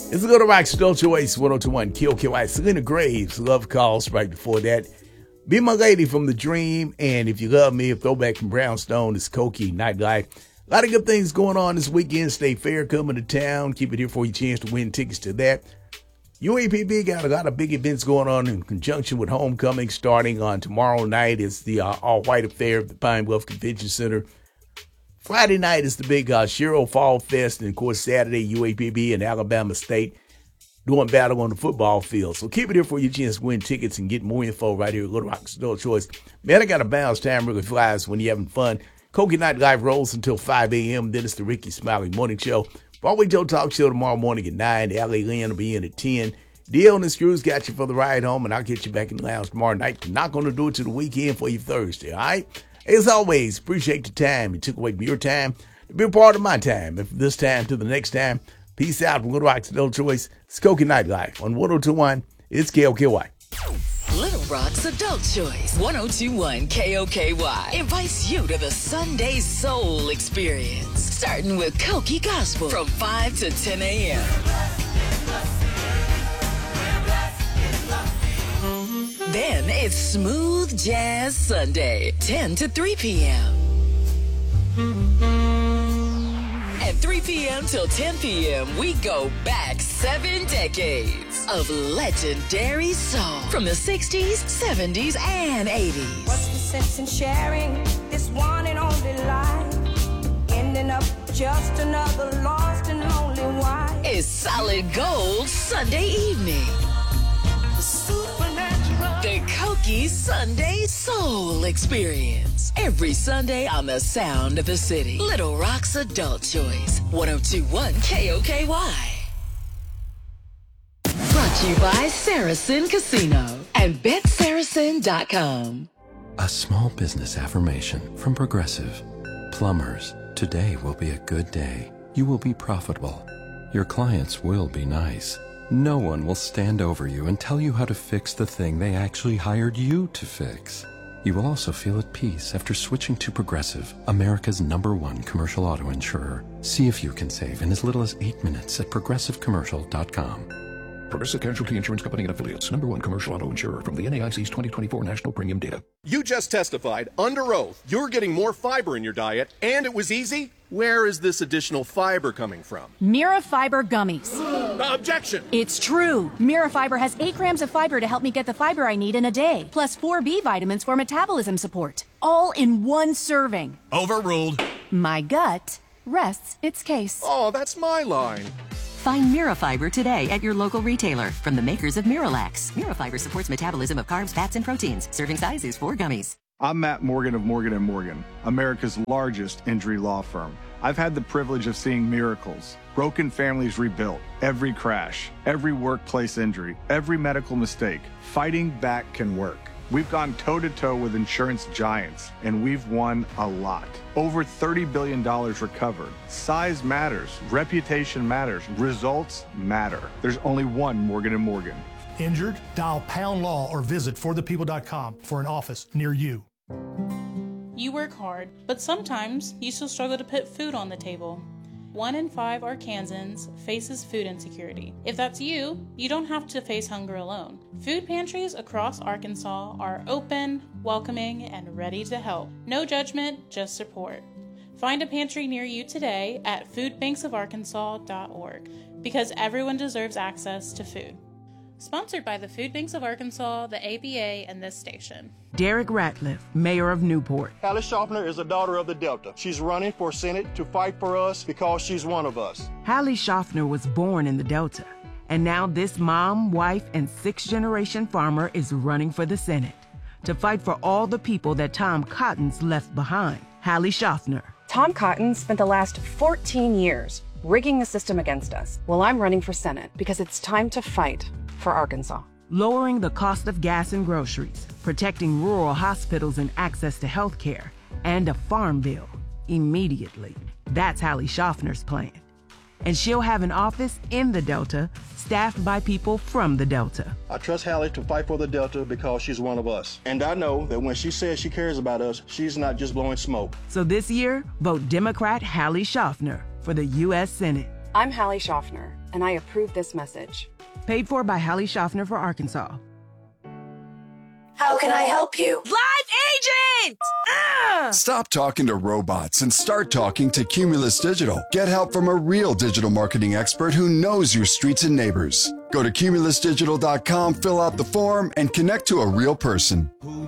It's a Little Rock Still Choice 1021 KOKY. Selena Graves, Love Calls. Right before that, Be My Lady from The Dream. And If You Love Me, a throwback from Brownstone. It's Koki Nightlife. A lot of good things going on this weekend. State Fair coming to town. Keep it here for your chance to win tickets to that. UAPB got a lot of big events going on in conjunction with Homecoming starting on tomorrow night. It's the all-white affair at the Pine Bluff Convention Center. Friday night is the big Shiro Fall Fest, and of course Saturday UAPB and Alabama State doing battle on the football field. So keep it here for your chance to win tickets and get more info right here at Little Rock Still Choice. Man, I got to bounce. Time really flies when you're having fun. Koki Night Live rolls until 5 a.m. Then it's the Ricky Smiley Morning Show. Broadway Joe Talk Show tomorrow morning at 9. L.A. Lynn will be in at 10. Dio and the Screws got you for the ride home, and I'll get you back in the lounge tomorrow night. Not going to do it to the weekend for you Thursday, all right? As always, appreciate the time. You took away from your time to be a part of my time. And from this time to the next time, peace out from Little Rock Still Choice. It's Koki Nightlife on 1021. It's KOKY. Little Rock's Adult Choice 1021 KOKY invites you to the Sunday Soul Experience, starting with Koki Gospel from 5 to 10 a.m. Then it's Smooth Jazz Sunday, 10 to 3 p.m. At 3 p.m. till 10 p.m., we go back 7 decades of legendary soul from the 60s, 70s, and 80s. What's the sense in sharing this one and only life? Ending up just another lost and lonely wife. It's Solid Gold Sunday evening. The Koki Sunday Soul Experience. Every Sunday on the Sound of the City. Little Rock's Adult Choice. 1021 KOKY. Brought to you by Saracen Casino and BetSaracen.com. A small business affirmation from Progressive. Plumbers, today will be a good day. You will be profitable. Your clients will be nice. No one will stand over you and tell you how to fix the thing they actually hired you to fix. You will also feel at peace after switching to Progressive, America's #1 commercial auto insurer. See if you can save in as little as 8 minutes at progressivecommercial.com. Progressive Casualty Insurance Company and Affiliates, #1 commercial auto insurer from the NAIC's 2024 National Premium Data. You just testified under oath you're getting more fiber in your diet, and it was easy? Where is this additional fiber coming from? Mirafiber gummies. Objection! It's true. Mirafiber has 8 grams of fiber to help me get the fiber I need in a day, plus 4 B vitamins for metabolism support, all in one serving. Overruled. My gut rests its case. Oh, that's my line. Find Mirafiber today at your local retailer from the makers of Miralax. Mirafiber supports metabolism of carbs, fats, and proteins. Serving size is 4 gummies. I'm Matt Morgan of Morgan & Morgan, America's largest injury law firm. I've had the privilege of seeing miracles, broken families rebuilt, every crash, every workplace injury, every medical mistake. Fighting back can work. We've gone toe-to-toe with insurance giants, and we've won a lot. Over $30 billion recovered. Size matters. Reputation matters. Results matter. There's only one Morgan & Morgan. Injured? Dial Pound Law or visit forthepeople.com for an office near you. You work hard, but sometimes you still struggle to put food on the table. 1 in 5 Arkansans faces food insecurity. If that's you, you don't have to face hunger alone. Food pantries across Arkansas are open, welcoming, and ready to help. No judgment, just support. Find a pantry near you today at foodbanksofarkansas.org, because everyone deserves access to food. Sponsored by the Food Banks of Arkansas, the ABA, and this station. Derek Ratliff, Mayor of Newport. Hallie Schaffner is a daughter of the Delta. She's running for Senate to fight for us because she's one of us. Hallie Schaffner was born in the Delta, and now this mom, wife, and 6th-generation farmer is running for the Senate to fight for all the people that Tom Cotton's left behind. Hallie Schaffner. Tom Cotton spent the last 14 years rigging the system against us. Well, I'm running for Senate because it's time to fight for Arkansas. Lowering the cost of gas and groceries, protecting rural hospitals and access to health care, and a farm bill immediately. That's Hallie Schaffner's plan. And she'll have an office in the Delta, staffed by people from the Delta. I trust Hallie to fight for the Delta because she's one of us. And I know that when she says she cares about us, she's not just blowing smoke. So this year, vote Democrat Hallie Schaffner for the U.S. Senate. I'm Hallie Schaffner, and I approve this message. Paid for by Hallie Schaffner for Arkansas. How can I help you? Live agent! Stop talking to robots and start talking to Cumulus Digital. Get help from a real digital marketing expert who knows your streets and neighbors. Go to cumulusdigital.com, fill out the form, and connect to a real person.